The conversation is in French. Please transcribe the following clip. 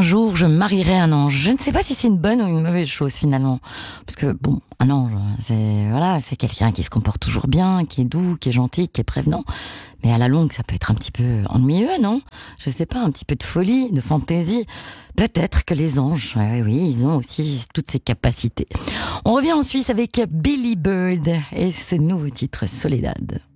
un jour je marierai un ange. Je ne sais pas si c'est une bonne ou une mauvaise chose finalement. Parce que bon, un ange, c'est quelqu'un qui se comporte toujours bien, qui est doux, qui est gentil, qui est prévenant. Mais à la longue, ça peut être un petit peu ennuyeux, non? Je sais pas, un petit peu de folie, de fantaisie. Peut-être que les anges, oui, ils ont aussi toutes ces capacités. On revient en Suisse avec Billy Bird et ce nouveau titre Soledad.